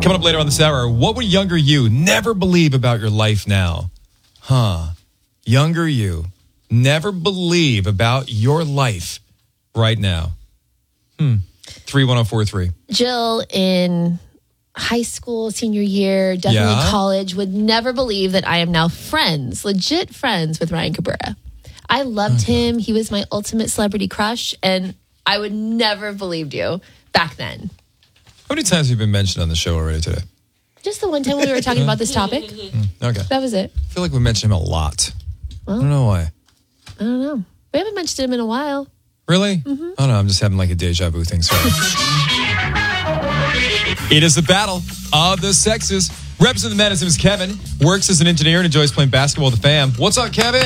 Coming up later on this hour, what would younger you never believe about your life now? Younger you never believe about your life right now. 31043. Jill in high school, senior year, definitely college, would never believe that I am now legit friends with Ryan Cabrera. I loved him. He was my ultimate celebrity crush, and I would never have believed you back then. How many times have you been mentioned on the show already today? Just the one time when we were talking about this topic. Okay. That was it. I feel like we mentioned him a lot. Well, I don't know why. I don't know. We haven't mentioned him in a while. Really? I don't know. I'm just having like a deja vu thing. Sorry. It is the battle of the sexes. Representing the men, his name is Kevin. Works as an engineer and enjoys playing basketball with the fam. What's up, Kevin?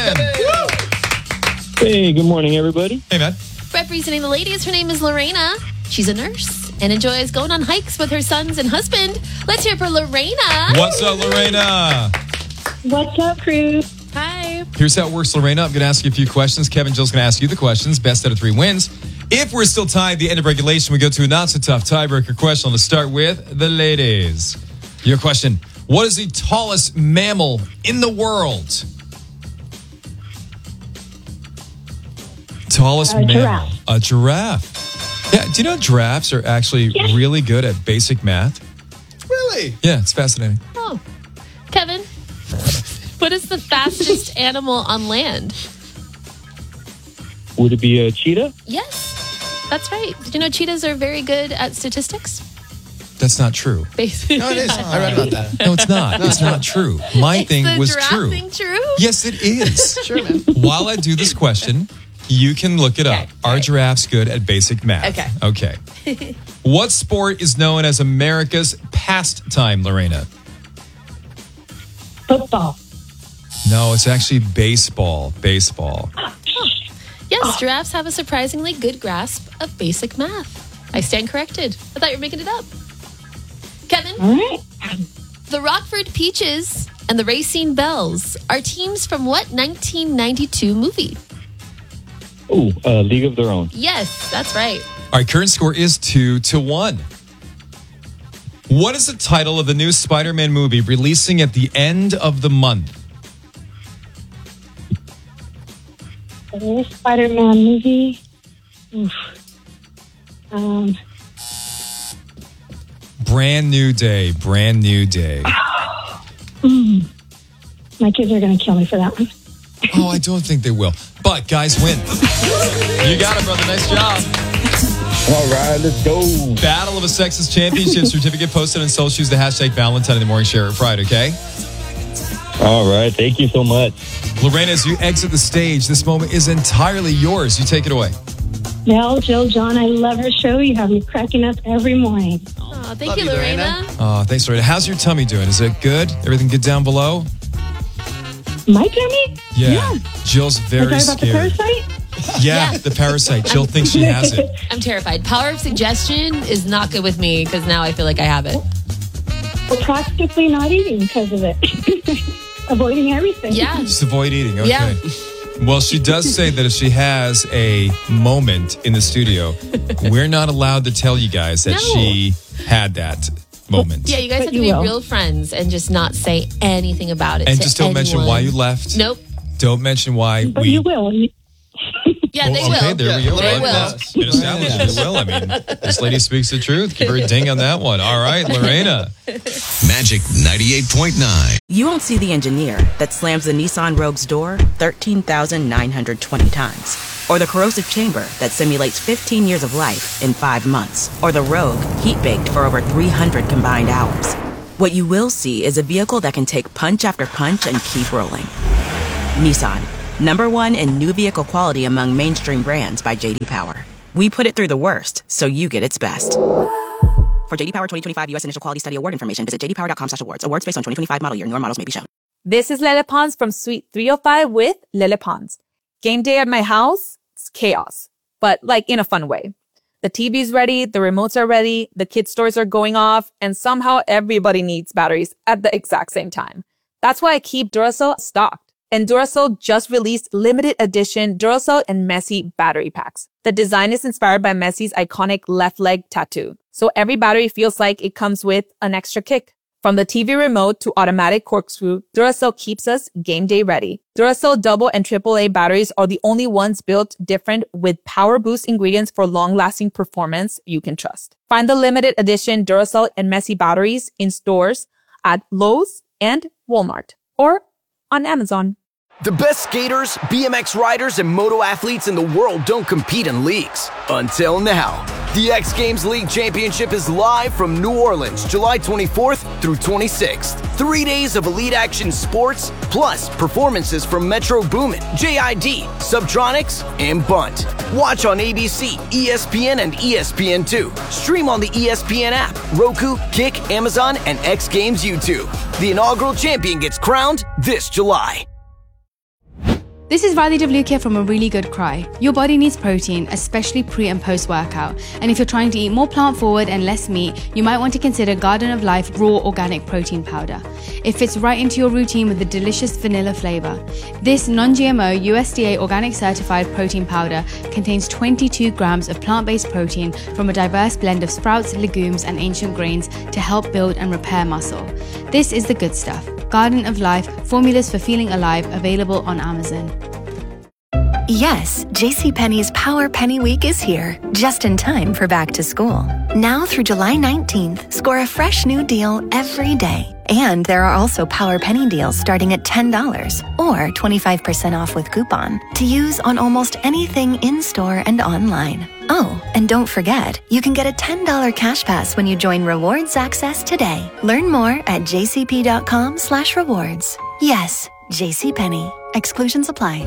Hey, good morning, everybody. Hey, man. Representing the ladies, her name is Lorena. She's a nurse and enjoys going on hikes with her sons and husband. Let's hear it for Lorena. What's up, Lorena? What's up, crew? Hi. Here's how it works, Lorena. I'm going to ask you a few questions. Kevin, Jill's going to ask you the questions. Best out of 3 wins. If we're still tied at the end of regulation, we go to a not-so-tough tiebreaker question. Let's start with the ladies. Your question. What is the tallest mammal in the world? Tallest mammal. Giraffe. A giraffe. Yeah, do you know giraffes are actually really good at basic math? Really? Yeah, it's fascinating. Oh. Kevin, what is the fastest animal on land? Would it be a cheetah? Yes, that's right. Did you know cheetahs are very good at statistics? That's not true. Basically. No, it is. I read about that. No, it's not. It's not true. My thing was true. Thing true? Yes, it is. Sure, man. While I do this question, you can look it up. Okay. Are giraffes good at basic math? Okay. What sport is known as America's pastime, Lorena? Football. No, it's actually baseball. Baseball. Yes, giraffes have a surprisingly good grasp of basic math. I stand corrected. I thought you were making it up. Kevin, All right. the Rockford Peaches and the Racine Bells are teams from what 1992 movie? Ooh, League of Their Own. Yes, that's right. All right, current score is 2-1. What is the title of the new Spider-Man movie releasing at the end of the month? The new Spider-Man movie. Oof. Brand new day. Brand new day. My kids are going to kill me for that one. Oh, I don't think they will. But guys win. You got it, brother. Nice job. All right, let's go. Battle of the Sexes Championship certificate posted on social. Use the hashtag Valentine in the morning. Share it Pride, okay? All right, thank you so much. Lorena, as you exit the stage, this moment is entirely yours. You take it away. Well, Jill, John, I love her show. You have me cracking up every morning. Oh, thank Love you, you, Lorena. Oh, thanks, Lorena. How's your tummy doing? Is it good? Everything good down below? My tummy? Yeah. Jill's very Are you talking about the scared. parasite? Yeah, the parasite. Jill thinks she has it. I'm terrified. Power of suggestion is not good with me because now I feel like I have it. Well, practically not eating because of it. Avoiding everything. Yeah. Just avoid eating. Okay. Yeah. Well, she does say that if she has a moment in the studio, we're not allowed to tell you guys that No. she had that moment. Yeah, you guys But have to you be will. real friends and just not say anything about it. And to just don't mention anyone. why you left. Nope. Don't mention why But we... you will. Yeah, they okay, will. there we go. They Well, will. it's been established. We will. I mean, this lady speaks the truth. Give her a ding on that one. All right, Lorena. Magic 98.9. You won't see the engineer that slams the Nissan Rogue's door 13,920 times. Or the corrosive chamber that simulates 15 years of life in 5 months. Or the Rogue heat-baked for over 300 combined hours. What you will see is a vehicle that can take punch after punch and keep rolling. Nissan. #1 in new vehicle quality among mainstream brands by J.D. Power. We put it through the worst, so you get its best. For J.D. Power 2025 U.S. Initial Quality Study Award information, visit jdpower.com/awards. Awards based on 2025 model year. Newer models may be shown. This is Lele Pons from Suite 305 with Lele Pons. Game day at my house, it's chaos, but like in a fun way. The TV's ready, the remotes are ready, the kids' toys are going off, and somehow everybody needs batteries at the exact same time. That's why I keep Duracell stocked. And Duracell just released limited edition Duracell and Messi battery packs. The design is inspired by Messi's iconic left leg tattoo. So every battery feels like it comes with an extra kick. From the TV remote to automatic corkscrew, Duracell keeps us game day ready. Duracell double and AAA batteries are the only ones built different with power boost ingredients for long-lasting performance you can trust. Find the limited edition Duracell and Messi batteries in stores at Lowe's and Walmart or on Amazon. The best skaters, BMX riders, and moto athletes in the world don't compete in leagues. Until now. The X Games League Championship is live from New Orleans, July 24th through 26th. 3 days of elite action sports, plus performances from Metro Boomin, JID, Subtronics, and Bunt. Watch on ABC, ESPN, and ESPN2. Stream on the ESPN app, Roku, Kick, Amazon, and X Games YouTube. The inaugural champion gets crowned this July. This is Riley DeVlukia from A Really Good Cry. Your body needs protein, especially pre and post-workout. And if you're trying to eat more plant-forward and less meat, you might want to consider Garden of Life Raw Organic Protein Powder. It fits right into your routine with a delicious vanilla flavor. This non-GMO, USDA organic certified protein powder contains 22 grams of plant-based protein from a diverse blend of sprouts, legumes, and ancient grains to help build and repair muscle. This is the good stuff. Garden of Life, formulas for feeling alive, available on Amazon. Yes, JCPenney's Power Penny Week is here, just in time for back to school. Now through July 19th, score a fresh new deal every day. And there are also Power Penny deals starting at $10 or 25% off with coupon to use on almost anything in-store and online. Oh, and don't forget, you can get a $10 cash pass when you join Rewards Access today. Learn more at jcp.com/rewards. Yes, JCPenney. Exclusions apply.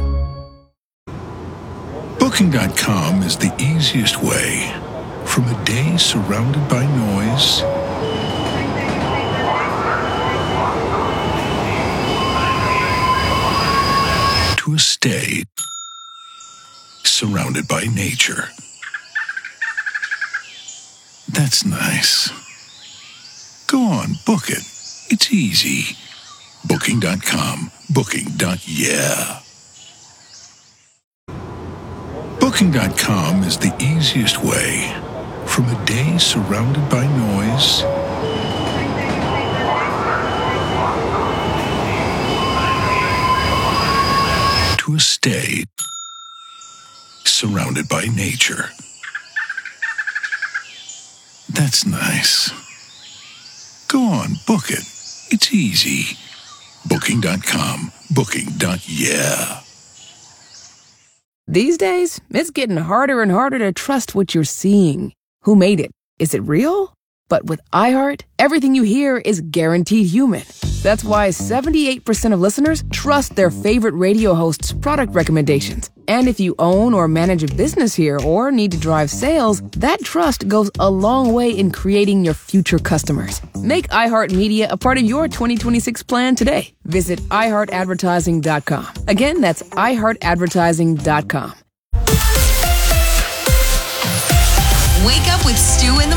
Booking.com is the easiest way. From a day surrounded by noise to a stay surrounded by nature. That's nice. Go on, book it. It's easy. Booking.com. Booking.yeah. Booking.com is the easiest way. From a day surrounded by noise to a stay surrounded by nature. That's nice. Go on, book it. It's easy. Booking.com. Booking.yeah. These days, it's getting harder and harder to trust what you're seeing. Who made it? Is it real? But with iHeart, everything you hear is guaranteed human. That's why 78% of listeners trust their favorite radio host's product recommendations. And if you own or manage a business here or need to drive sales, that trust goes a long way in creating your future customers. Make iHeartMedia a part of your 2026 plan today. Visit iHeartAdvertising.com. Again, that's iHeartAdvertising.com. Wake up with Stu and